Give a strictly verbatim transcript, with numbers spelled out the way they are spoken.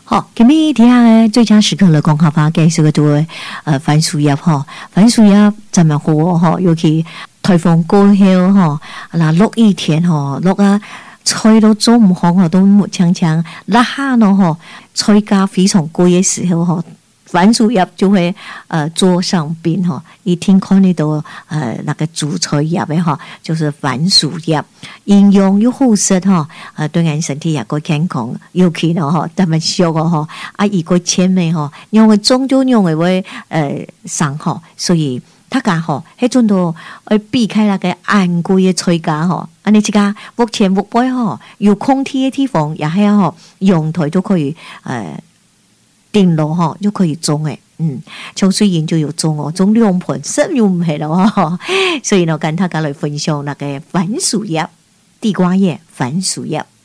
好，今日听下最佳时刻了，讲下吧，介绍个做呃番薯叶吼，番薯叶怎么好吼？尤其台风过后吼，那落雨天吼，落啊吹到做唔好吼，都木呛呛，那下呢吼，吹价非常贵的时候吼。番薯叶就会呃桌上宾哈，一听看你都呃那个主菜叶的哈，就是番薯叶，营养又好食哈，呃对人身体也个健康，尤其呢哈，咱们俗个哈，啊一个纤维哈，用个种就用个为呃上哈，所以大家吼，迄阵都要避开那个昂贵的菜价吼，安尼即个目前目标吼，有空气的地方也系吼，阳台都可以呃。定落哈就可以種誒，嗯，像雖然就有種哦，種兩盆實又唔係咯哈，所以呢，跟大家來分享那個番薯葉、地瓜葉、番薯葉。